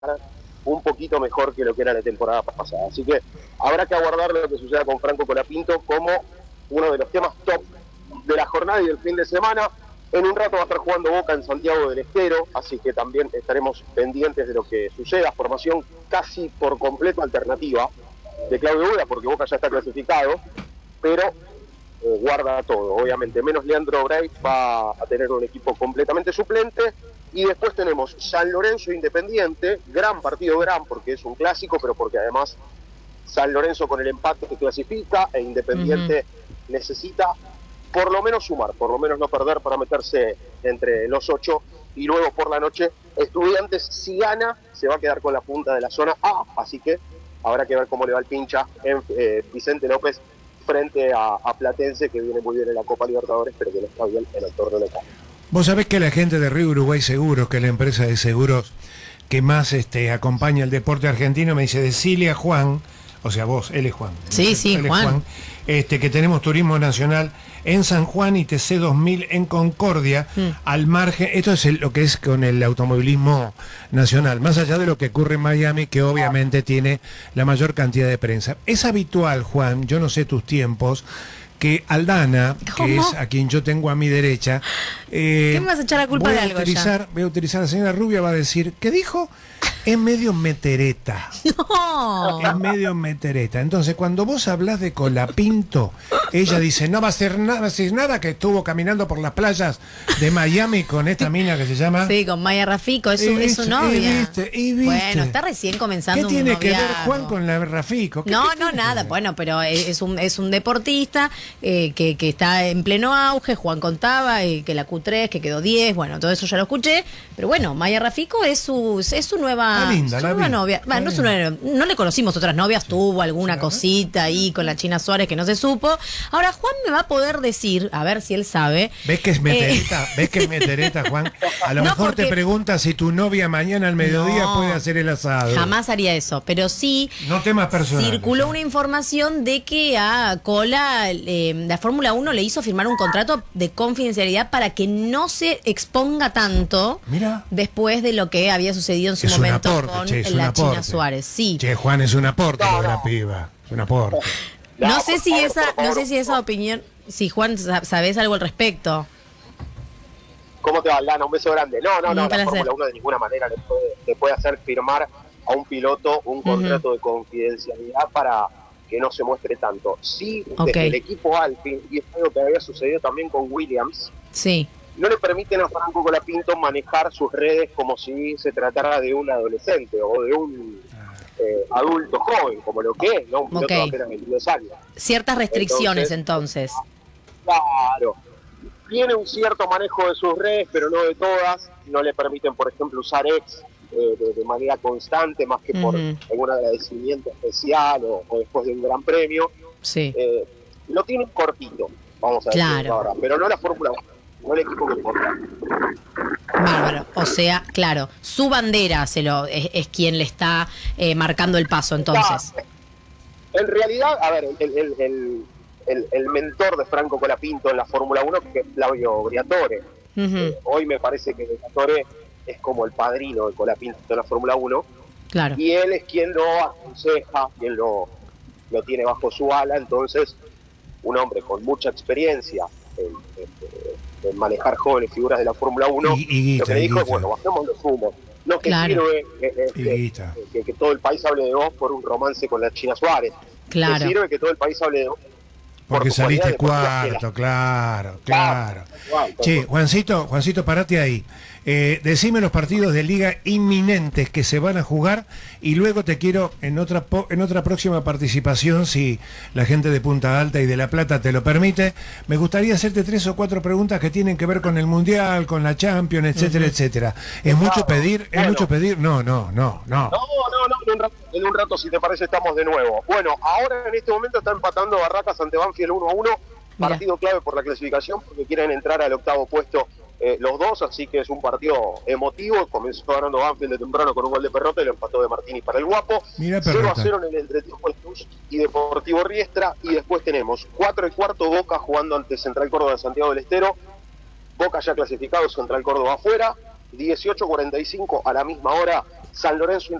un poquito mejor que lo que era la temporada pasada. Así que habrá que aguardar lo que suceda con Franco Colapinto como uno de los temas top de la jornada y del fin de semana. En un rato va a estar jugando Boca en Santiago del Estero, así que también estaremos pendientes de lo que suceda. Formación casi por completo alternativa de Claudio Buda, porque Boca ya está clasificado, pero guarda todo, obviamente. Menos Leandro Bray va a tener un equipo completamente suplente. Y después tenemos San Lorenzo Independiente, gran partido, porque es un clásico, pero porque además San Lorenzo con el empate que clasifica e Independiente necesita por lo menos sumar, por lo menos no perder para meterse entre los 8. Y luego por la noche Estudiantes, si gana, se va a quedar con la punta de la zona A, así que habrá que ver cómo le va el pincha en Vicente López frente a Platense, que viene muy bien en la Copa Libertadores, pero que no está bien en el torneo local. Vos sabés que la gente de Río Uruguay Seguros, que es la empresa de seguros que más acompaña el deporte argentino, me dice, decile a Juan, o sea vos, él es Juan. Sí, sí, él Juan. Es Juan, que tenemos turismo nacional en San Juan y TC 2000 en Concordia, al margen, esto es lo que es con el automovilismo nacional, más allá de lo que ocurre en Miami, que obviamente tiene la mayor cantidad de prensa. Es habitual, Juan, yo no sé tus tiempos, que Aldana, ¿Cómo? que es a quien yo tengo a mi derecha, ¿qué me vas a echar la culpa de algo ya? Voy a utilizar, la señora Rubia va a decir, ¿qué dijo? Es medio metereta. No. Es medio metereta. Entonces, cuando vos hablás de Colapinto, ella dice, no va a ser nada, que estuvo caminando por las playas de Miami con esta mina que se llama... Sí, con Maya Rafico, es su novia. Y viste. Bueno, está recién comenzando un ¿Qué tiene que ver noviazgo. Juan con la Rafico? No, nada, bueno, pero es un deportista que está en pleno auge. Juan contaba que la Q3, que quedó 10, bueno, todo eso ya lo escuché, pero bueno, Maya Rafico es su nueva, linda, su nueva novia. Bueno, no le conocimos otras novias, tuvo alguna cosita ahí con la China Suárez que no se supo. Ahora Juan me va a poder decir, a ver si él sabe. ¿Ves que es metereta? ¿Ves que es metereta, Juan? A lo mejor te pregunta si tu novia mañana al mediodía puede hacer el asado. Jamás haría eso, pero sí. No temas personales. Circuló una información de que a Cola la Fórmula 1 le hizo firmar un contrato de confidencialidad para que no se exponga tanto. Mira. Después de lo que había sucedido en su momento con la China Suárez. Sí. Che, Juan, es un aporte lo de la piba. Es un aporte. No sé si esa opinión, si Juan sabés algo al respecto. ¿Cómo te va, Lana? Un beso grande. No, la placer. Fórmula 1 de ninguna manera le puede hacer firmar a un piloto un contrato de confidencialidad para que no se muestre tanto. Sí, desde el equipo Alpine, y es algo que había sucedido también con Williams, sí, no le permiten a Franco Colapinto manejar sus redes como si se tratara de un adolescente o de un adulto joven, como lo que es, ¿no? Un piloto de apenas 22 años. Ciertas restricciones entonces. Claro. Tiene un cierto manejo de sus redes, pero no de todas. No le permiten, por ejemplo, usar ex de manera constante, más que por algún agradecimiento especial o después de un gran premio. Sí. Lo tienen cortito, vamos a decir ahora, pero no la Fórmula 1, no el equipo que importa. Bárbaro, o sea, claro, su bandera es quien le está marcando el paso entonces. En realidad, a ver, el mentor de Franco Colapinto en la Fórmula 1, que es Flavio Briatore. Hoy me parece que Briatore es como el padrino de Colapinto en la Fórmula 1. Claro. Y él es quien lo aconseja, quien lo tiene bajo su ala. Entonces, un hombre con mucha experiencia en manejar jóvenes figuras de la Fórmula 1, lo que le dijo es, bueno, bajemos los humos. No que sirve que todo el país hable de vos por un romance con la China Suárez. Claro. Que sirve que todo el país hable de vos porque saliste cuarto, claro. Che, Juancito, parate ahí. Decime los partidos de liga inminentes que se van a jugar y luego te quiero en otra próxima participación, si la gente de Punta Alta y de La Plata te lo permite, me gustaría hacerte 3 o 4 preguntas que tienen que ver con el Mundial, con la Champions, etcétera, etcétera. ¿Es mucho pedir? ¿Es mucho pedir? No. En un rato, si te parece, estamos de nuevo. Bueno, ahora en este momento está empatando Barracas ante Banfield 1-1, partido clave por la clasificación, porque quieren entrar al octavo puesto los dos, así que es un partido emotivo. Comenzó ganando Banfield de temprano con un gol de Perrota y lo empató de Martini para el Guapo. 0-0 en el entretiempo de Cruz y Deportivo Riestra, y después tenemos 4:15 Boca jugando ante Central Córdoba de Santiago del Estero. Boca ya clasificado, Central Córdoba afuera. 18:45 a la misma hora San Lorenzo